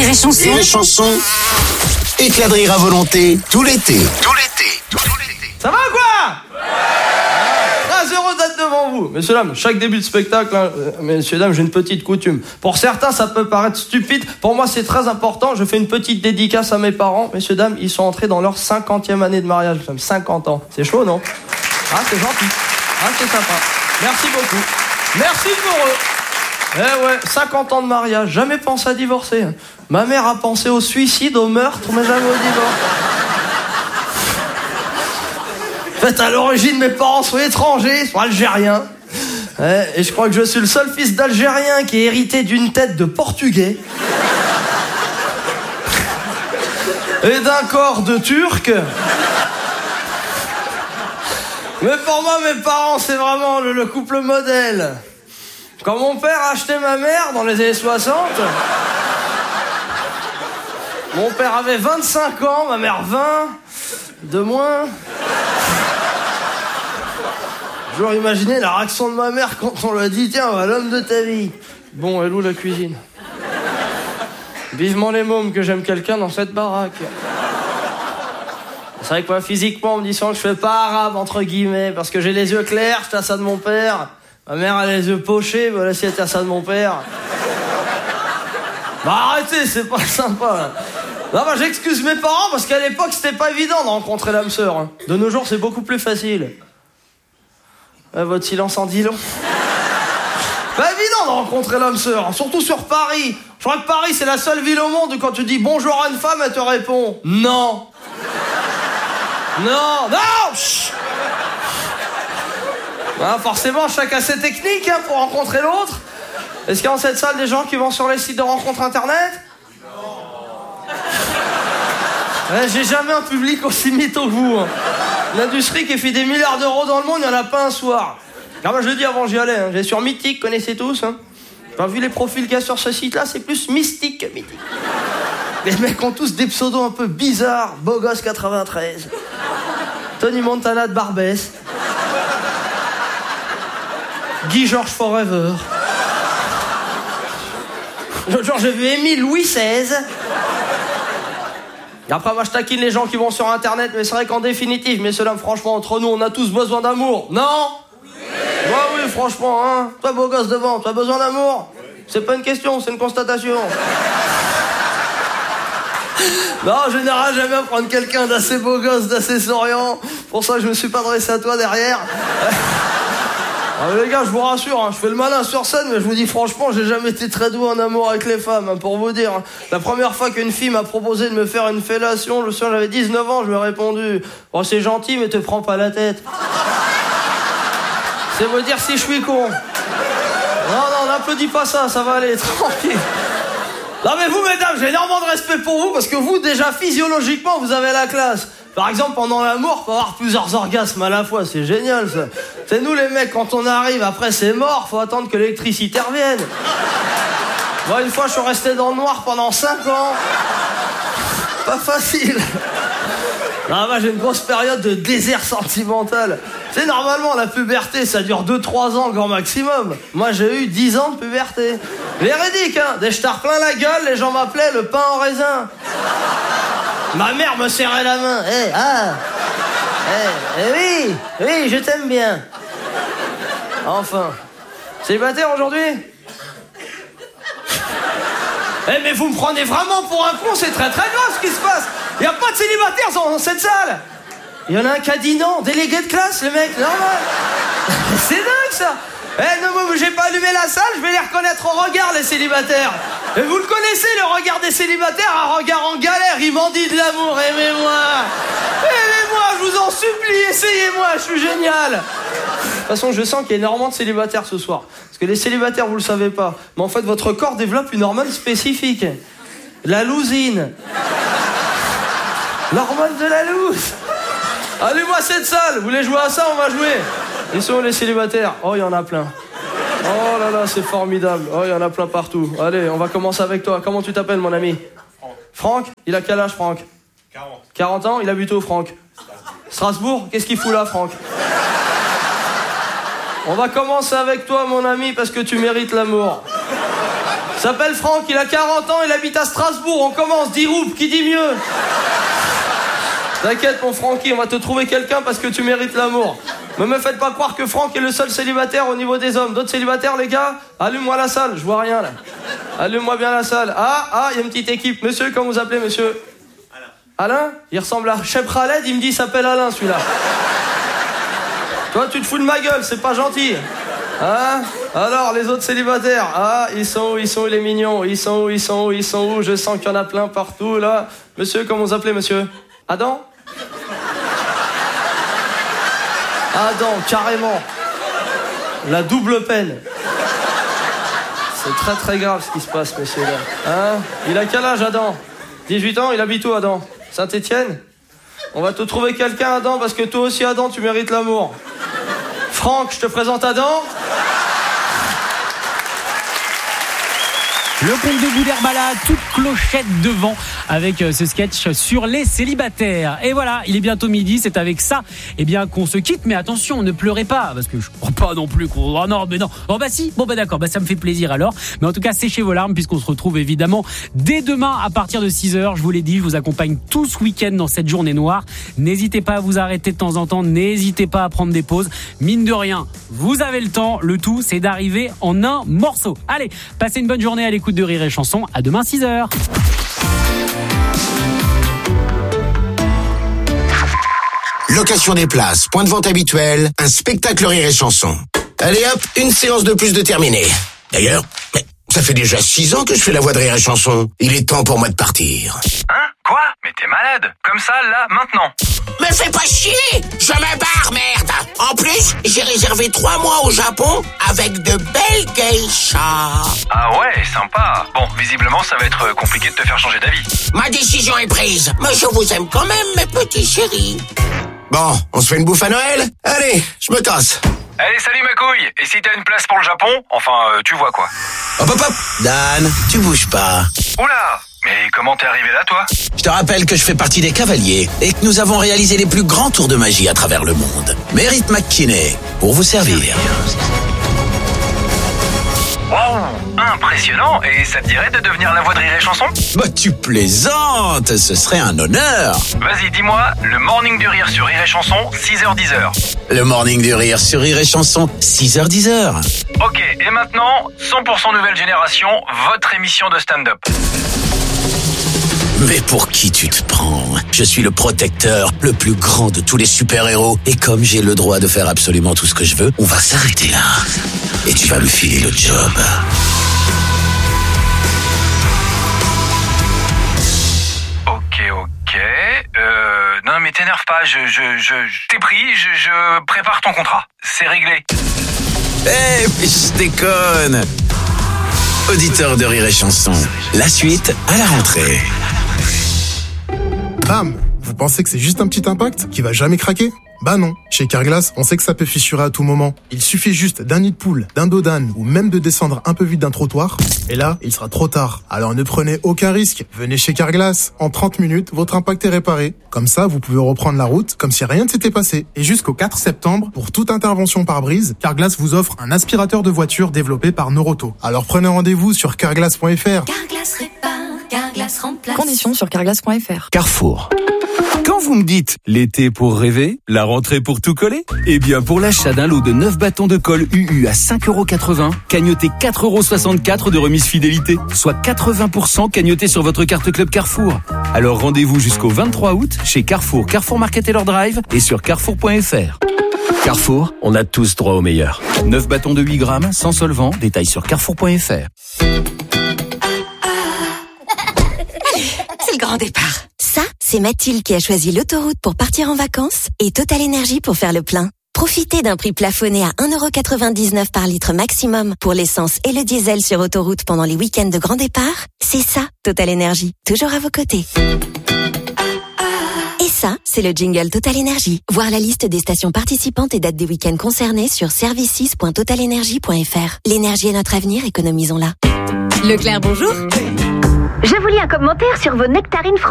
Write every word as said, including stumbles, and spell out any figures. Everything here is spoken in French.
Rire et Chanson. Rire et Chanson. Éclat de rire à volonté, tout l'été. Tout l'été. Tout l'été. Ça va quoi? Très heureux d'être devant vous. Messieurs, dames, chaque début de spectacle, hein, euh, messieurs, dames, j'ai une petite coutume. Pour certains, ça peut paraître stupide. Pour moi, c'est très important. Je fais une petite dédicace à mes parents. Messieurs, dames, ils sont entrés dans leur cinquantième année de mariage. Comme cinquante ans. C'est chaud, non? Ah, c'est gentil. Ah, c'est sympa. Merci beaucoup. Merci pour eux. Eh ouais, cinquante ans de mariage. Jamais pensé à divorcer. Ma mère a pensé au suicide, au meurtre, mais jamais au divorce. En fait, à l'origine, mes parents sont étrangers, ils sont algériens. Ouais, et je crois que je suis le seul fils d'Algérien qui est hérité d'une tête de Portugais. Et d'un corps de Turc. Mais pour moi, mes parents, c'est vraiment le, le couple modèle. Quand mon père a acheté ma mère dans les années soixante, mon père avait vingt-cinq ans, ma mère vingt, de moins. J'aurais imaginé la réaction de ma mère quand on lui a dit « Tiens, va l'homme de ta vie ». Bon, elle est où la cuisine? Vivement les mômes que j'aime quelqu'un dans cette baraque. C'est vrai que moi, physiquement, on me dit souvent que je fais pas arabe, entre guillemets, parce que j'ai les yeux clairs, j'étais à ça de mon père. Ma mère a les yeux pochés, voilà si elle était à ça de mon père. Bah arrêtez, c'est pas sympa. Là. Non, bah j'excuse mes parents, parce qu'à l'époque, c'était pas évident de rencontrer l'âme sœur. Hein. De nos jours, c'est beaucoup plus facile. Ouais, votre silence en dit long. Pas évident de rencontrer l'âme sœur, surtout sur Paris. Je crois que Paris, c'est la seule ville au monde où quand tu dis bonjour à une femme, elle te répond non. Non, non chut. Ah, forcément, chacun ses techniques hein, pour rencontrer l'autre. Est-ce qu'il y a dans cette salle des gens qui vont sur les sites de rencontres internet? Non. Ouais, j'ai jamais un public aussi mytho que vous. Hein. L'industrie qui fait des milliards d'euros dans le monde, il n'y en a pas un soir. Alors moi je le dis avant j'y allais, hein. J'allais sur Mythique, connaissez tous. Hein. Enfin, vu les profils qu'il y a sur ce site-là, c'est plus mystique que mythique. Les mecs ont tous des pseudos un peu bizarres. Beau gosse quatre-vingt-treize. Tony Montana de Barbès. Guy Georges Forever. L'autre jour, j'ai vu Émile Louis seize. Et après, moi, je taquine les gens qui vont sur Internet, mais c'est vrai qu'en définitive, messieurs, dames, franchement, entre nous, on a tous besoin d'amour. Non? Oui. Ouais, oui, franchement, hein. Toi, beau gosse devant, tu as besoin d'amour? Oui. C'est pas une question, c'est une constatation. Non, en général, j'aime bien prendre quelqu'un d'assez beau gosse, d'assez souriant. Pour ça, je me suis pas dressé à toi derrière. Ah, les gars, je vous rassure, hein, je fais le malin sur scène, mais je vous dis franchement, j'ai jamais été très doux en amour avec les femmes, hein, pour vous dire. Hein. La première fois qu'une fille m'a proposé de me faire une fellation, je me souviens, j'avais dix-neuf ans, je lui ai répondu « Oh, c'est gentil, mais te prends pas la tête. » C'est vous dire si je suis con. Non, non, n'applaudis pas ça, ça va aller, tranquille. Non mais vous, mesdames, j'ai énormément de respect pour vous, parce que vous, déjà, physiologiquement, vous avez la classe. Par exemple, pendant l'amour, faut avoir plusieurs orgasmes à la fois, c'est génial ça. C'est nous les mecs, quand on arrive, après c'est mort, faut attendre que l'électricité revienne. Moi, une fois, je suis resté dans le noir pendant cinq ans. Pas facile. Non, moi, j'ai une grosse période de désert sentimental. Tu sais, normalement, la puberté, ça dure deux trois ans, grand maximum. Moi, j'ai eu dix ans de puberté. Véridique, hein. Dès que je t'ai plein la gueule, les gens m'appelaient le pain en raisin. Ma mère me serrait la main. Eh, hey, ah Eh, hey, oui, oui, je t'aime bien. Enfin. Célibataire aujourd'hui? Eh, mais vous me prenez vraiment pour un con, c'est très très grave ce qui se passe. Il n'y a pas de célibataires dans cette salle. Il y en a un qui a dit non, délégué de classe, le mec, normal. C'est dingue ça. Eh, non, moi, j'ai pas allumé la salle, je vais les reconnaître au regard, les célibataires. Et vous le connaissez, le regard des célibataires, un regard en galère, il m'en dit de l'amour, aimez-moi. Aimez-moi, je vous en supplie, essayez-moi, je suis génial. De toute façon, je sens qu'il y a énormément de célibataires ce soir. Parce que les célibataires, vous le savez pas, mais en fait, votre corps développe une hormone spécifique. La lousine. L'hormone de la loose. Allez-moi cette salle, vous voulez jouer à ça, on va jouer. Ils sont les célibataires. Oh, il y en a plein. Oh là là, c'est formidable. Oh, il y en a plein partout. Allez, on va commencer avec toi. Comment tu t'appelles, mon ami? Franck. Franck, il a quel âge, Franck? quarante. quarante ans, il habite où, Franck? Strasbourg. Strasbourg? Qu'est-ce qu'il fout là, Franck? On va commencer avec toi, mon ami, parce que tu mérites l'amour. s'appelle Franck, il a quarante ans, il habite à Strasbourg. On commence, dix roubles, qui dit mieux? T'inquiète mon Francky, on va te trouver quelqu'un parce que tu mérites l'amour. Mais me faites pas croire que Franck est le seul célibataire au niveau des hommes. D'autres célibataires, les gars? Allume-moi la salle, je vois rien là. Allume-moi bien la salle. Ah, ah, il y a une petite équipe. Monsieur, comment vous appelez, monsieur? Alain. Alain? Il ressemble à Cheb Khaled, il me dit il s'appelle Alain celui-là. Toi, tu te fous de ma gueule, c'est pas gentil. Hein? Alors, les autres célibataires, ah, ils sont où, ils sont où les mignons? Ils sont où, ils sont où, ils sont où? Je sens qu'il y en a plein partout là. Monsieur, comment vous appelez, monsieur? Adam? Adam, carrément. La double peine. C'est très très grave ce qui se passe, monsieur là. Hein? Il a quel âge, Adam? dix-huit ans, il habite où, Adam? Saint-Étienne? On va te trouver quelqu'un, Adam, parce que toi aussi, Adam, tu mérites l'amour. Franck, je te présente Adam. Le conte de Boudherbala, toute clochette devant avec ce sketch sur les célibataires. Et voilà, il est bientôt midi, c'est avec ça eh bien, qu'on se quitte. Mais attention, ne pleurez pas, parce que je crois pas non plus qu'on... Oh non, mais non. Bon bah si, bon bah d'accord, bah ça me fait plaisir alors. Mais en tout cas, séchez vos larmes puisqu'on se retrouve évidemment dès demain à partir de six heures. Je vous l'ai dit, je vous accompagne tout ce week-end dans cette journée noire. N'hésitez pas à vous arrêter de temps en temps, n'hésitez pas à prendre des pauses. Mine de rien, vous avez le temps, le tout c'est d'arriver en un morceau. Allez, passez une bonne journée à l'écoute de Rire et Chanson. À demain six heures. Location des places, point de vente habituel, un spectacle Rire et Chanson. Allez hop, une séance de plus de terminée. D'ailleurs, mais ça fait déjà six ans que je fais la voix de Rire et Chanson. Il est temps pour moi de partir. Hein? Quoi? Mais t'es malade. Comme ça, là, maintenant. Me fais pas chier! Je me barre, merde! En plus, j'ai réservé trois mois au Japon avec de belles geishas. Ah ouais, sympa. Bon, visiblement, ça va être compliqué de te faire changer d'avis. Ma décision est prise, mais je vous aime quand même, mes petits chéris. Bon, on se fait une bouffe à Noël? Allez, je me casse. Allez, salut ma couille. Et si t'as une place pour le Japon, enfin, euh, tu vois quoi. Hop hop hop! Dan, tu bouges pas. Oula! Mais comment t'es arrivé là, toi? Je te rappelle que je fais partie des cavaliers et que nous avons réalisé les plus grands tours de magie à travers le monde. Merritt McKinney, pour vous servir. Waouh, impressionnant. Et ça te dirait de devenir la voix de Rire et Chanson? Bah tu plaisantes, ce serait un honneur. Vas-y, dis-moi, le Morning du Rire sur Rire et Chanson, six heures dix heures. Le Morning du Rire sur Rire et Chanson, six heures dix heures. Ok, et maintenant, cent pour cent nouvelle génération, votre émission de stand-up. Mais pour qui tu te prends? Je suis le protecteur, le plus grand de tous les super-héros. Et comme j'ai le droit de faire absolument tout ce que je veux, on va s'arrêter là. Et tu vas me filer le job. Ok, ok. Euh, non, mais t'énerve pas, je, je, je, je t'ai pris, je, je prépare ton contrat. C'est réglé. Eh, hey, je déconne. Auditeur de Rire et Chanson, la suite à la rentrée. Bam! Vous pensez que c'est juste un petit impact qui va jamais craquer? Bah non. Chez Carglass, on sait que ça peut fissurer à tout moment. Il suffit juste d'un nid de poule, d'un dos d'âne ou même de descendre un peu vite d'un trottoir. Et là, il sera trop tard. Alors ne prenez aucun risque. Venez chez Carglass. En trente minutes, votre impact est réparé. Comme ça, vous pouvez reprendre la route comme si rien ne s'était passé. Et jusqu'au quatre septembre, pour toute intervention par brise, Carglass vous offre un aspirateur de voiture développé par Noroto. Alors prenez rendez-vous sur carglass point f r. Carglass répare, Carglass remplace. Conditions sur carglass point f r. Carrefour. Quand vous me dites l'été pour rêver, la rentrée pour tout coller, eh bien pour l'achat d'un lot de neuf bâtons de colle U U à cinq euros quatre-vingts, cagnotez quatre euros soixante-quatre de remise fidélité, soit quatre-vingts pour cent cagnoté sur votre carte Club Carrefour. Alors rendez-vous jusqu'au vingt-trois août chez Carrefour, Carrefour Market et leur drive et sur carrefour point f r. Carrefour, on a tous droit au meilleur. neuf bâtons de huit grammes, sans solvant, détail sur carrefour point f r. C'est le grand départ. Ça, c'est Mathilde qui a choisi l'autoroute pour partir en vacances et Total Énergie pour faire le plein. Profitez d'un prix plafonné à un euro quatre-vingt-dix-neuf par litre maximum pour l'essence et le diesel sur autoroute pendant les week-ends de grand départ. C'est ça, Total Énergie, toujours à vos côtés. Et ça, c'est le jingle Total Énergie. Voir la liste des stations participantes et dates des week-ends concernés sur services point total énergie point f r. L'énergie est notre avenir, économisons-la. Leclerc, bonjour. Je vous lis un commentaire sur vos nectarines françaises.